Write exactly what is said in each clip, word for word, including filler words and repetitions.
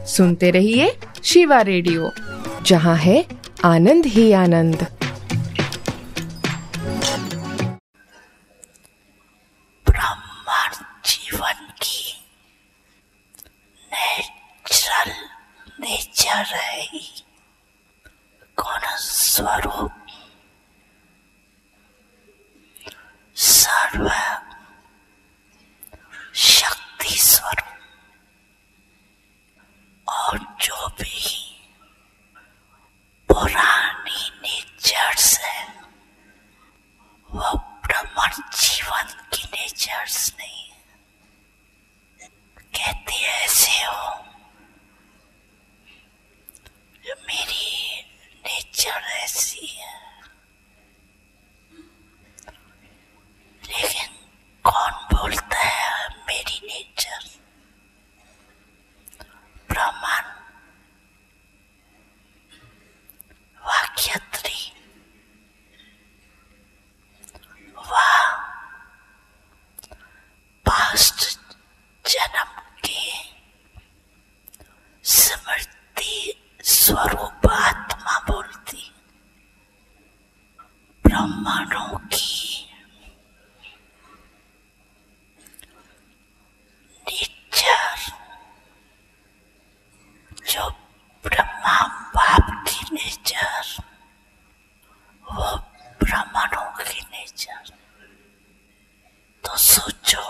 सुनते रहिए शिवा रेडियो, जहाँ है आनंद ही आनंद। ब्रह्मांड जीवन की नेचुरल नेचर है, गुण स्वरूप, सर्व शक्ति स्वरूप, और जो भी पुरानी नेचर्स है वो ब्रह्मांड जीवन की नेचर्स नहीं है। कहते ऐसे हो, मेरी नेचर ऐसी है, लेकिन कौन बोलता है मेरी नेचर? ब्रह्मांड वाक्यत्री, वह पास्ट जन्म के स्मृति स्वरूप आत्मा बोलती। ब्रह्मांडों की नेचर, जो ब्रह्मा बाप की नेचर, वो ब्रह्मांडों की नेचर। तो सोचो,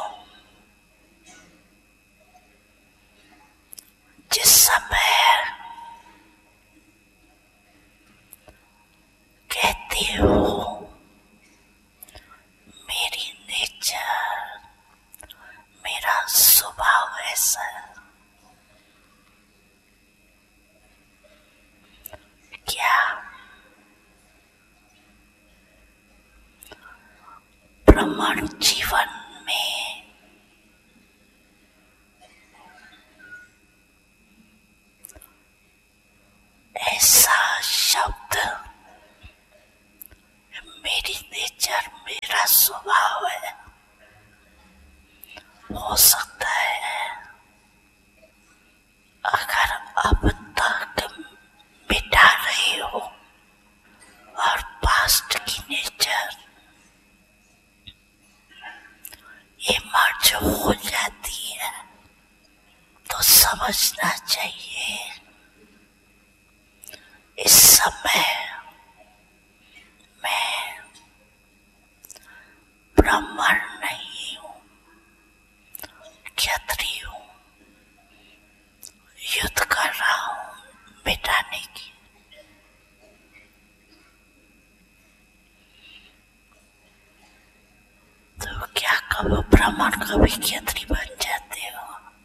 जिस समय कहते हो मेरी नेचर, मेरा स्वभाव ऐसा है, क्या ब्रह्मांड जीवन में ऐसा शब्द मेरी नेचर, मेरा स्वभाव है, हो सकता है? अगर अब तक मिटा रहे हो और पास्ट की नेचर ये मर्ज हो जाती है, तो समझना चाहिए इस समय मैं ब्राह्मण नहीं हूँ, क्षत्रिय हूँ, युद्ध कर रहा हूँ मिटाने की। तो क्या कब ब्राह्मण कभी क्षत्रिय बन जाते हो?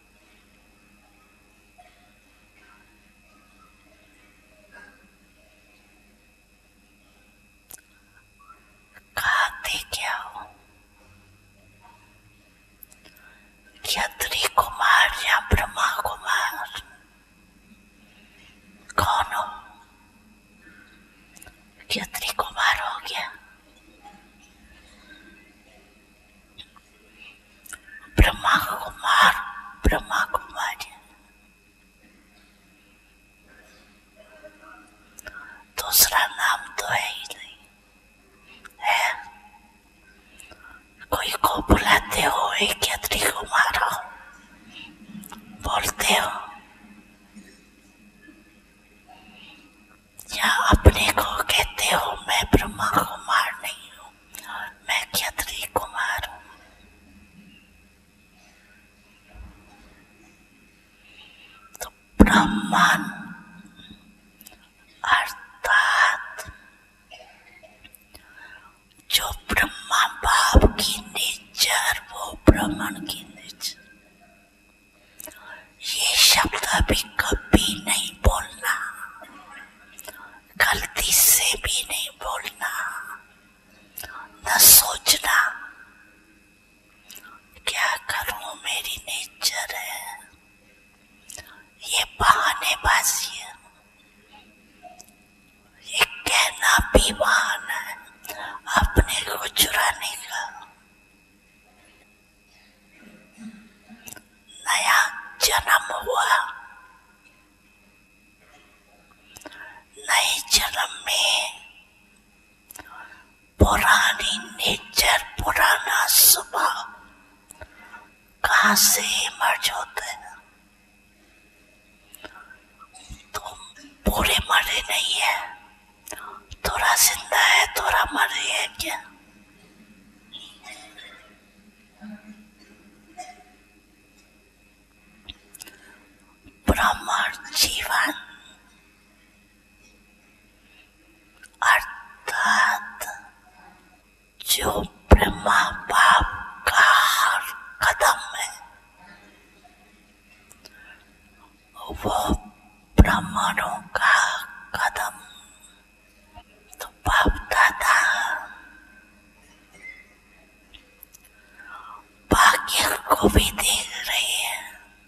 खाते क्या हो? क्षत्रिय कुमार या ब्रह्मा कुमार कौन हो? क्षत्रिय कुमार हो गया, ब्रह्मा कुमार, ब्रह्मा कुमारी, दूसरा नाम तो है ही नहीं है। कोई को बुलाते हो एक क्षत्रिय कुमार हो, बोलते हो, या अपने को कहते हो मैं ब्रह्मा कुमार नहीं हूँ, मैं क्षत्रिय कुमार हूँ। तो ब्राह्मण अर्थात जो ब्रह्मा बाप की नेचर, वो ब्राह्मण की नेचर। ये शब्द अभी कभी नहीं बोलना, गलती से भी नहीं बोलना, न सोचना क्या करूं मेरी नेचर है। ये बहानेबाजी है, ये कहना भी बहाना है अपने को चुराने का। नया जन्म हुआ नए जन्म में पुरानी नेचर, पुराना स्वभाव कहाँ से इमर्ज होता है? तुम पूरे मरे नहीं है, थोड़ा जिंदा है, थोड़ा मरे है क्या? ब्रह्म जीवन अर्थात जो ब्रह्मा बाप का हर कदम है वो ब्राह्मणों का कदम। तो बाप दादा भाग्य को भी देख रहे हैं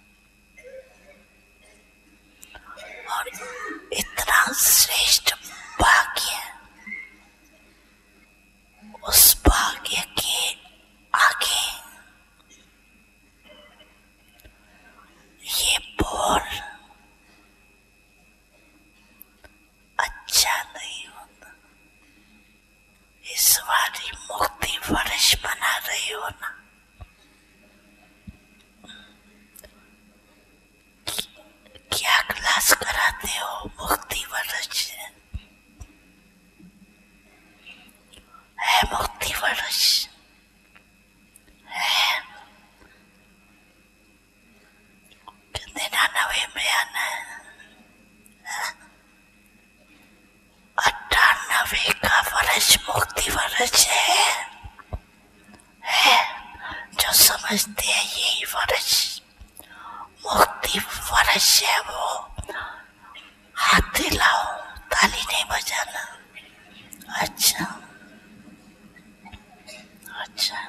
और इतना श्रेष्ठ भाग्य, उस भाग्य के आगे ये बोल अच्छा नहीं होता। इस वाली मुक्ति वर्ष बना रहे हो ना, क्या क्लास कराते हो मुक्ति वर्ष? है मुक्ति वर्ष है? निन्यानवे में आना है, अट्ठानवे का वर्ष मुक्ति वर्ष है, है जो समझते हैं यही वर्ष मुक्ति वर्ष है। वो हाथ हिलाओ, ताली नहीं बजाना। अच्छा अच्छा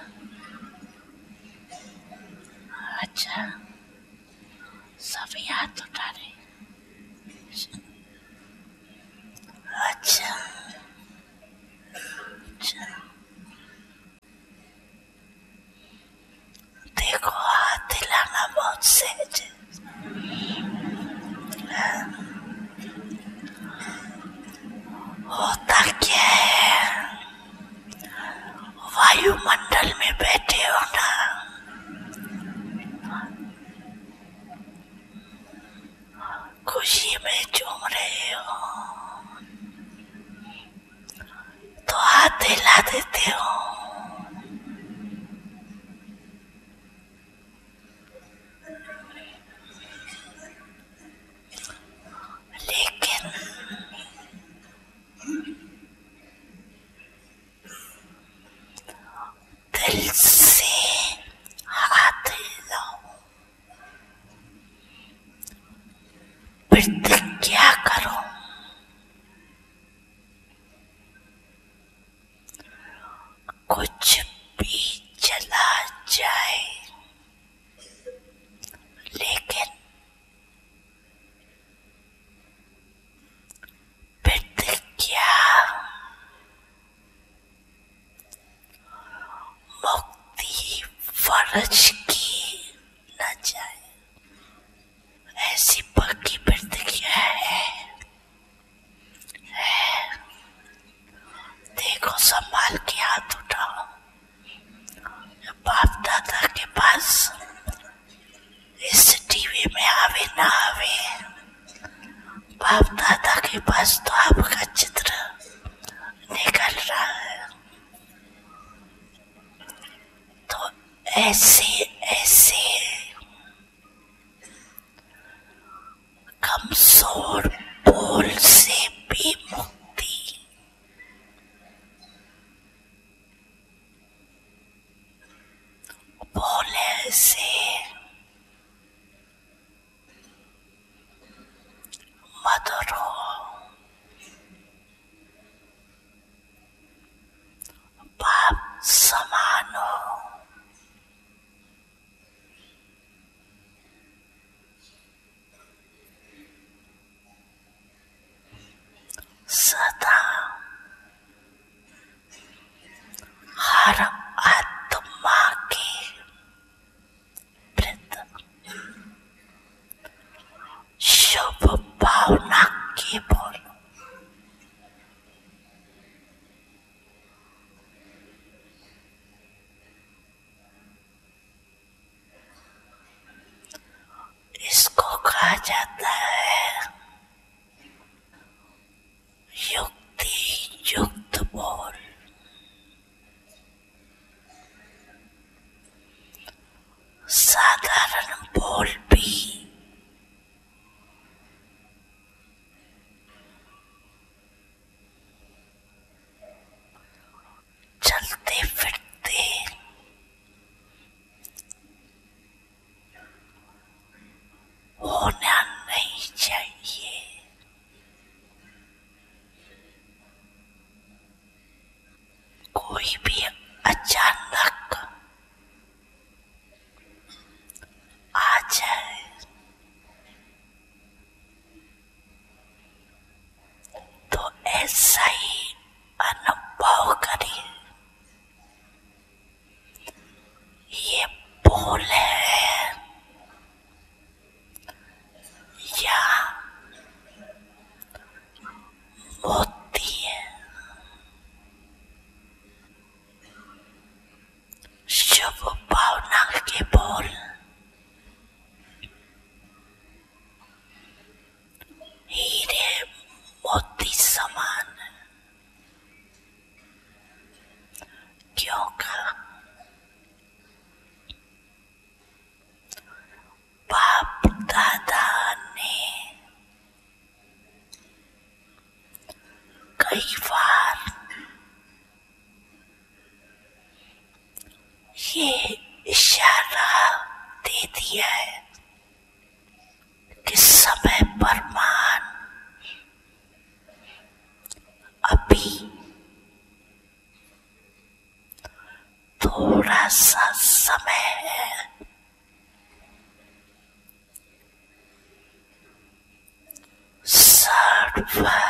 अच्छा, सभी हाथ उठा रहे। अच्छा अच्छा, देखो हाथ हिलाना बहुत सहज है। होता क्या है, वायुमंडल में बैठे हो ना, खुशी में झूम रहे हो तो हाथ हिला देते हो। लेकिन दिल से हाथ हिलाओ, प्रतिज्ञा करो, कुछ भी चला जाए लेकिन प्रतिज्ञा मुक्ति वर्ष की न जाए, ऐसी पक्की प्रतिज्ञा है, है। देखो संभाल के हाथ उठाओ। बाप दादा के पास इस टीवी में आवे ना आवे, बाप दादा के पास तो आपका चित्र निकल रहा है। तो ऐसे ऐसे कमजोर बोल से भी मुक्ति, बोले से मधुर हो, बाप समान हो। जाता है। युक्ति युक्त बोल, साधारण बोल भी चलते फिरते होना नहीं चाहिए। कोई भी अचानक आ जाए तो ऐसा ही अनुभव करिए, ये बोल है या मोती है। शुभ भावना के बोल हीरे मोती समान, क्योंकि बाप दादा ने कई बार ये इशारा दे दिया है कि समय पर मान, अभी थोड़ा सा समय है। सर्व